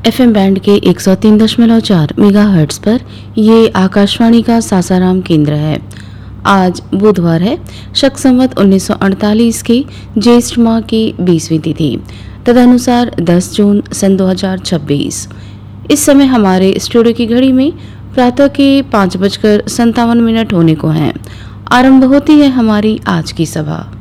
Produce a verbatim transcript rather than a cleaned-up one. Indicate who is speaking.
Speaker 1: FM band के एक सौ तीन दशमलव चार मेगाहर्ट्ज पर ये आकाशवाणी का सासाराम केंद्र है। आज बुधवार है, शक संवत उन्नीस सौ अड़तालीस की ज्येष्ठ माह की बीसवीं तिथि, तदनुसार दस जून सन दो हज़ार छब्बीस। इस समय हमारे स्टूडियो की घड़ी में प्रातः के पाँच बजकर संतावन मिनट होने को हैं। आरंभ होती है हमारी आज की सभा।